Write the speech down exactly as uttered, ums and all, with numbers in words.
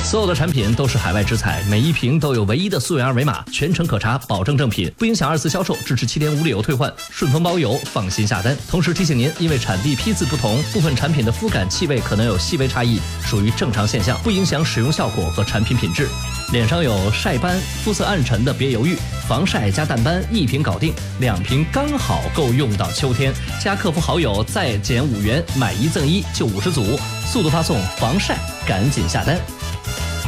所有的产品都是海外直采，每一瓶都有唯一的溯源二维码，全程可查，保证正品，不影响二次销售，支持七天无理由退换，顺丰包邮，放心下单。同时提醒您，因为产地批次不同，部分产品的肤感气味可能有细微差异，属于正常现象，不影响使用效果和产品品质。脸上有晒斑、肤色暗沉的别犹豫，防晒加淡斑一瓶搞定，两瓶刚好够用到秋天。加客服好友再减五元，买一赠一就五十组，速度发送防晒，赶紧下单。